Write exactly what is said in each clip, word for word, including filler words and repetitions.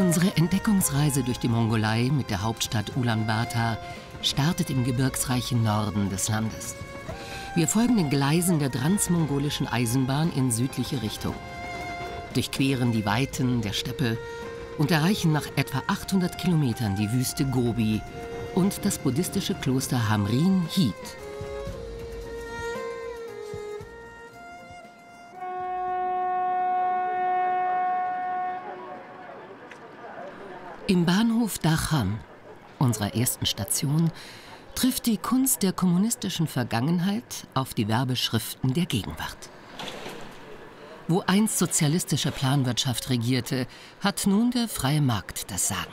Unsere Entdeckungsreise durch die Mongolei mit der Hauptstadt Ulaanbaatar startet im gebirgsreichen Norden des Landes. Wir folgen den Gleisen der transmongolischen Eisenbahn in südliche Richtung, durchqueren die Weiten der Steppe und erreichen nach etwa achthundert Kilometern die Wüste Gobi und das buddhistische Kloster Hamrin Hit. Im Bahnhof Dachan, unserer ersten Station, trifft die Kunst der kommunistischen Vergangenheit auf die Werbeschriften der Gegenwart. Wo einst sozialistische Planwirtschaft regierte, hat nun der freie Markt das Sagen.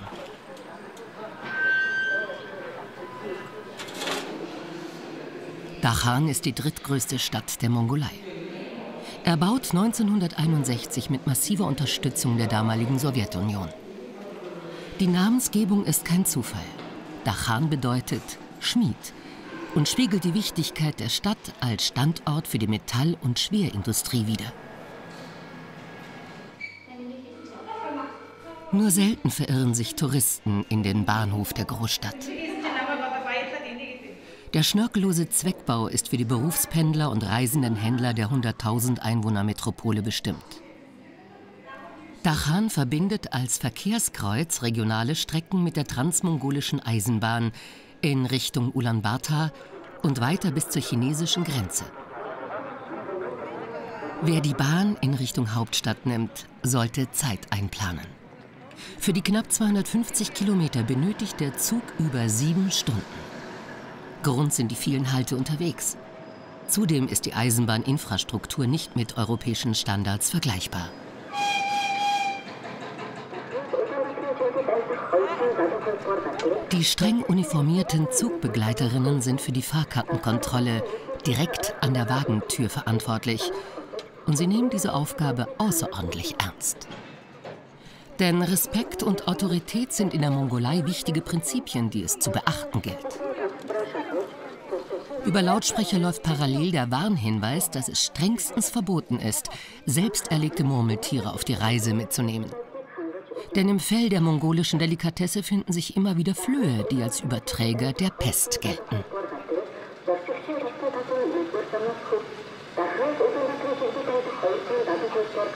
Dachan ist die drittgrößte Stadt der Mongolei. Erbaut neunzehnhunderteinundsechzig mit massiver Unterstützung der damaligen Sowjetunion. Die Namensgebung ist kein Zufall. Dachan bedeutet Schmied und spiegelt die Wichtigkeit der Stadt als Standort für die Metall- und Schwerindustrie wider. Nur selten verirren sich Touristen in den Bahnhof der Großstadt. Der schnörkellose Zweckbau ist für die Berufspendler und reisenden Händler der hunderttausend Einwohner-Metropole bestimmt. Dachan verbindet als Verkehrskreuz regionale Strecken mit der transmongolischen Eisenbahn in Richtung Ulaanbaatar und weiter bis zur chinesischen Grenze. Wer die Bahn in Richtung Hauptstadt nimmt, sollte Zeit einplanen. Für die knapp zweihundertfünfzig Kilometer benötigt der Zug über sieben Stunden. Grund sind die vielen Halte unterwegs. Zudem ist die Eisenbahninfrastruktur nicht mit europäischen Standards vergleichbar. Die streng uniformierten Zugbegleiterinnen sind für die Fahrkartenkontrolle direkt an der Wagentür verantwortlich. Und sie nehmen diese Aufgabe außerordentlich ernst. Denn Respekt und Autorität sind in der Mongolei wichtige Prinzipien, die es zu beachten gilt. Über Lautsprecher läuft parallel der Warnhinweis, dass es strengstens verboten ist, selbst erlegte Murmeltiere auf die Reise mitzunehmen. Denn im Fell der mongolischen Delikatesse finden sich immer wieder Flöhe, die als Überträger der Pest gelten.